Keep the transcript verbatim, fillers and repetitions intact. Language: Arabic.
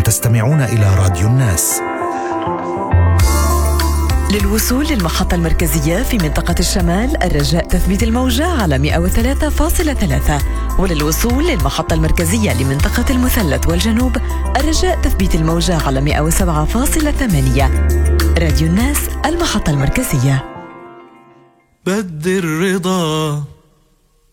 تستمعون إلى راديو الناس. للوصول للمحطة المركزية في منطقة الشمال الرجاء تثبيت الموجة على مئة وثلاثة فاصلة ثلاثة، وللوصول للمحطة المركزية لمنطقة المثلث والجنوب الرجاء تثبيت الموجة على مئة وسبعة فاصلة ثمانية. راديو الناس، المحطة المركزية. بدي الرضا